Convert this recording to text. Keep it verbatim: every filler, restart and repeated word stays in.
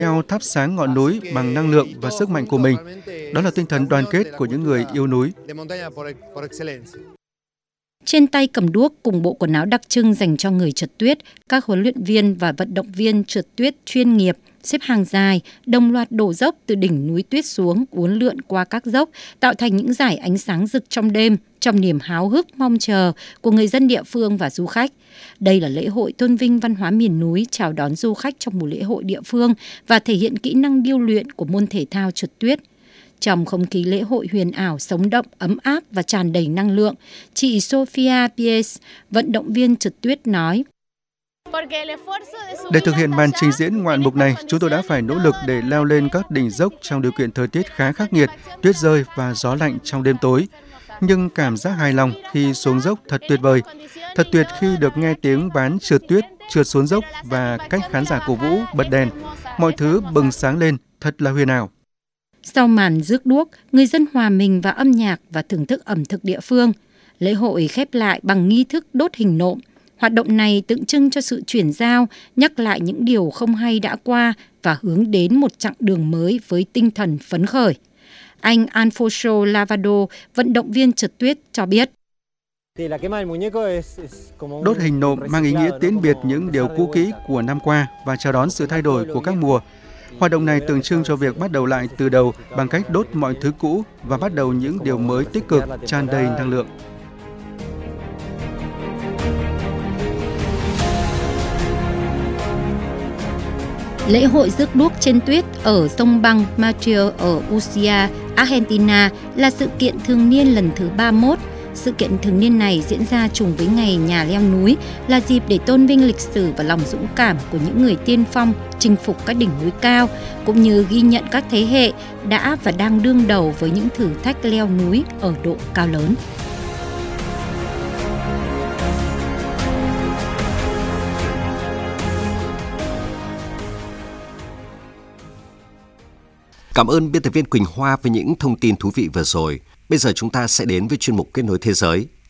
nhau thắp sáng ngọn núi bằng năng lượng và sức mạnh của mình. Đó là tinh thần đoàn kết của những người yêu núi. Trên tay cầm đuốc cùng bộ quần áo đặc trưng dành cho người trượt tuyết, các huấn luyện viên và vận động viên trượt tuyết chuyên nghiệp xếp hàng dài, đồng loạt đổ dốc từ đỉnh núi tuyết xuống, uốn lượn qua các dốc, tạo thành những dải ánh sáng rực trong đêm, trong niềm háo hức mong chờ của người dân địa phương và du khách. Đây là lễ hội tôn vinh văn hóa miền núi, chào đón du khách trong một lễ hội địa phương và thể hiện kỹ năng điêu luyện của môn thể thao trượt tuyết. Trong không khí lễ hội huyền ảo, sống động, ấm áp và tràn đầy năng lượng, chị Sofia Pies, vận động viên trượt tuyết nói: Để thực hiện màn trình diễn ngoạn mục này, chúng tôi đã phải nỗ lực để leo lên các đỉnh dốc trong điều kiện thời tiết khá khắc nghiệt, tuyết rơi và gió lạnh trong đêm tối. Nhưng cảm giác hài lòng khi xuống dốc thật tuyệt vời. Thật tuyệt khi được nghe tiếng ván trượt tuyết trượt xuống dốc và cách khán giả cổ vũ, bật đèn. Mọi thứ bừng sáng lên, thật là huyền ảo. Sau màn rước đuốc, người dân hòa mình vào âm nhạc và thưởng thức ẩm thực địa phương. Lễ hội khép lại bằng nghi thức đốt hình nộm. Hoạt động này tượng trưng cho sự chuyển giao, nhắc lại những điều không hay đã qua và hướng đến một chặng đường mới với tinh thần phấn khởi. Anh Alfonso Lavado, vận động viên trượt tuyết, cho biết: Đốt hình nộm mang ý nghĩa tiễn biệt những điều cũ kỹ của năm qua và chào đón sự thay đổi của các mùa. Hoạt động này tượng trưng cho việc bắt đầu lại từ đầu bằng cách đốt mọi thứ cũ và bắt đầu những điều mới tích cực, tràn đầy năng lượng. Lễ hội rước đuốc trên tuyết ở sông băng Matrier ở Ushuaia, Argentina là sự kiện thường niên lần thứ ba mươi mốt. Sự kiện thường niên này diễn ra trùng với ngày nhà leo núi, là dịp để tôn vinh lịch sử và lòng dũng cảm của những người tiên phong chinh phục các đỉnh núi cao, cũng như ghi nhận các thế hệ đã và đang đương đầu với những thử thách leo núi ở độ cao lớn. Cảm ơn biên tập viên Quỳnh Hoa với những thông tin thú vị vừa rồi. Bây giờ chúng ta sẽ đến với chuyên mục Kết nối Thế giới.